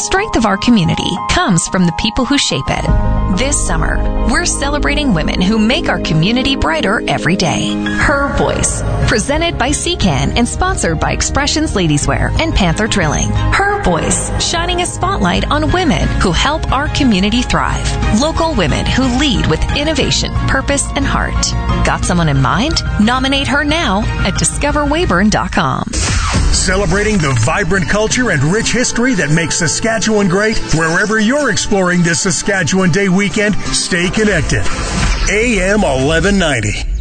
strength of our community comes from the people who shape it. This summer, we're celebrating women who make our community brighter every day. Her Voice, presented by CCAN and sponsored by Expressions Ladieswear and Panther Drilling. Her Voice, shining a spotlight on women who help our community thrive. Local women who lead with innovation, purpose, and heart. Got someone in mind? Nominate her now at discoverweyburn.com. Celebrating the vibrant culture and rich history that makes Saskatchewan great. Wherever you're exploring this Saskatchewan Day weekend, stay connected. AM 1190.